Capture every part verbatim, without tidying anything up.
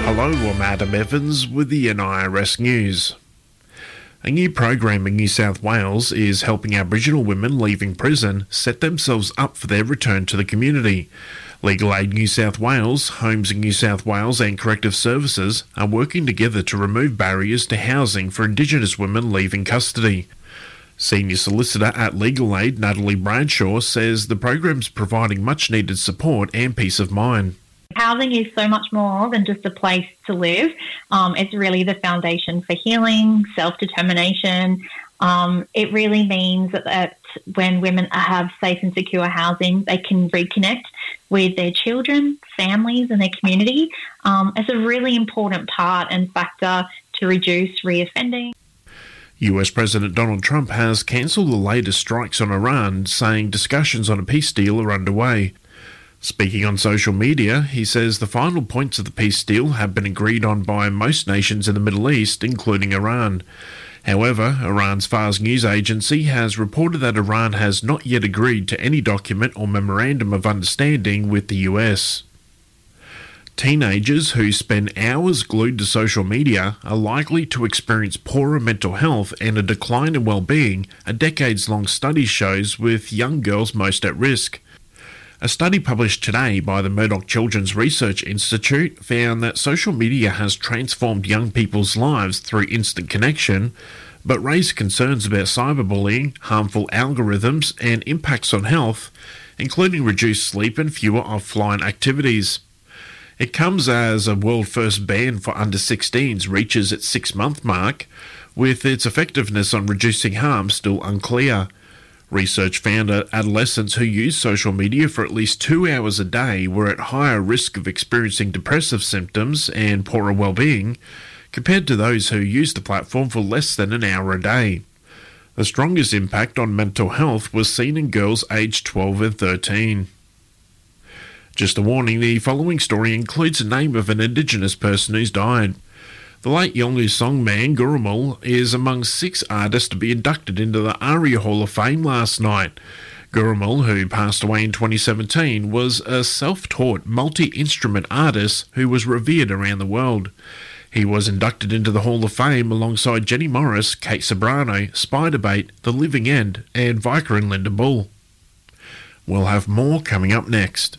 Hello, I'm Adam Evans with the N I R S News. A new program in New South Wales is helping Aboriginal women leaving prison set themselves up for their return to the community. Legal Aid New South Wales, Homes in New South Wales and Corrective Services are working together to remove barriers to housing for Indigenous women leaving custody. Senior Solicitor at Legal Aid, Natalie Bradshaw, says the program's providing much-needed support and peace of mind. Housing is so much more than just a place to live. Um, it's really the foundation for healing, self-determination. Um, it really means that, that when women have safe and secure housing, they can reconnect with their children, families and their community. Um, it's a really important part and factor to reduce reoffending. U S President Donald Trump has cancelled the latest strikes on Iran, saying discussions on a peace deal are underway. Speaking on social media, he says the final points of the peace deal have been agreed on by most nations in the Middle East, including Iran. However, Iran's Fars news agency has reported that Iran has not yet agreed to any document or memorandum of understanding with the U S. Teenagers who spend hours glued to social media are likely to experience poorer mental health and a decline in well-being, a decades-long study shows, with young girls most at risk. A study published today by the Murdoch Children's Research Institute found that social media has transformed young people's lives through instant connection, but raised concerns about cyberbullying, harmful algorithms, and impacts on health, including reduced sleep and fewer offline activities. It comes as a world-first ban for under sixteens reaches its six-month mark, with its effectiveness on reducing harm still unclear. Research found that adolescents who use social media for at least two hours a day were at higher risk of experiencing depressive symptoms and poorer well-being, compared to those who use the platform for less than an hour a day. The strongest impact on mental health was seen in girls aged twelve and thirteen. Just a warning, the following story includes the name of an Indigenous person who's died. The late Yolngu songman Gurrumul is among six artists to be inducted into the ARIA Hall of Fame last night. Gurrumul, who passed away in twenty seventeen, was a self-taught multi-instrument artist who was revered around the world. He was inducted into the Hall of Fame alongside Jenny Morris, Kate Sobrano, Spiderbait, The Living End, and Vicar and Linda Bull. We'll have more coming up next.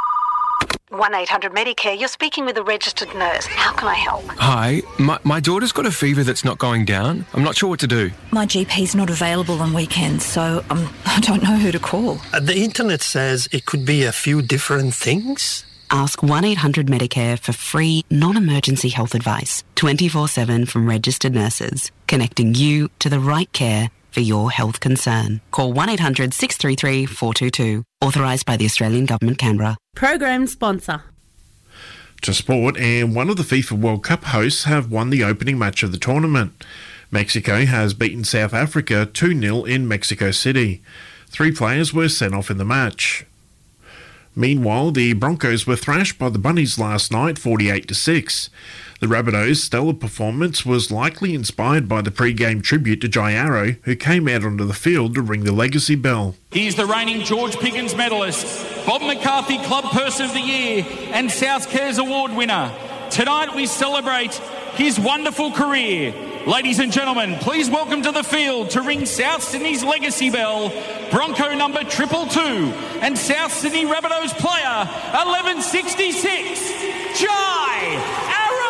one eight hundred Medicare, you're speaking with a registered nurse. How can I help? Hi, my, my daughter's got a fever that's not going down. I'm not sure what to do. My G P's not available on weekends, so um, I don't know who to call. Uh, the internet says it could be a few different things. Ask one eight hundred Medicare for free, non-emergency health advice, twenty-four seven from registered nurses, connecting you to the right care for your health concern. Call one eight hundred six three three four two two. Authorised by the Australian Government, Canberra. Program sponsor. To sport, and one of the FIFA World Cup hosts have won the opening match of the tournament. Mexico has beaten South Africa two nil in Mexico City. Three players were sent off in the match. Meanwhile, the Broncos were thrashed by the Bunnies last night, forty-eight to six. The Rabbitohs' stellar performance was likely inspired by the pre-game tribute to Jai Arrow, who came out onto the field to ring the legacy bell. He's the reigning George Piggins medalist, Bob McCarthy Club Person of the Year and South Cares Award winner. Tonight we celebrate his wonderful career. Ladies and gentlemen, please welcome to the field to ring South Sydney's legacy bell, Bronco number triple two and South Sydney Rabbitohs player eleven sixty-six, Jai Arrow!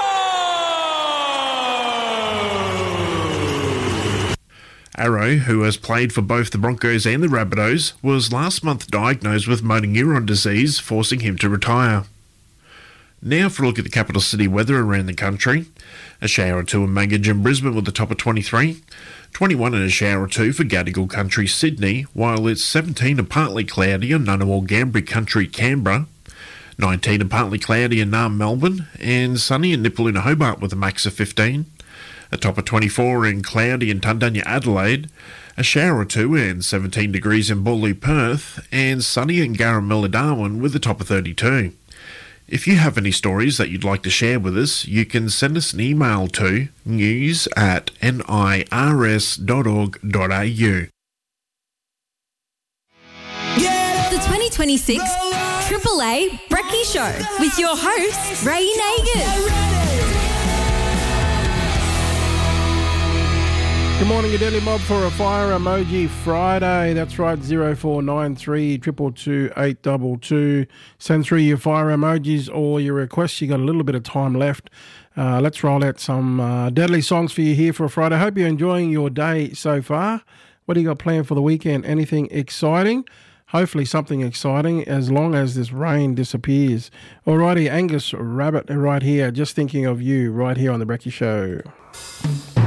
Arrow, who has played for both the Broncos and the Rabbitohs, was last month diagnosed with motor neuron disease, forcing him to retire. Now for a look at the capital city weather around the country. A shower or two in Magidge and Brisbane with a top of twenty-three. twenty-one and a shower or two for Gadigal Country, Sydney, while it's seventeen and partly cloudy in Ngunnawal Gambri Country, Canberra. nineteen and partly cloudy in Naarm, Melbourne, and sunny in Nipaluna, Hobart with a max of fifteen. A top of twenty-four in cloudy in Tundunya, Adelaide. A shower or two and seventeen degrees in Boorloo, Perth, and sunny in Garramilla, Darwin with a top of thirty-two. If you have any stories that you'd like to share with us, you can send us an email to news at nirs dot org dot a u. The twenty twenty-six Triple A Brekkie Show with your host, Ray Nagin. Good morning, your Daily Mob for a Fire Emoji Friday. That's right, zero four nine three, two two two, eight two two. Send through your fire emojis or your requests. You got a little bit of time left. Uh, let's roll out some uh, deadly songs for you here for a Friday. Hope you're enjoying your day so far. What do you got planned for the weekend? Anything exciting? Hopefully something exciting as long as this rain disappears. Alrighty, Angus Rabbit right here. Just thinking of you right here on The Brekkie Show.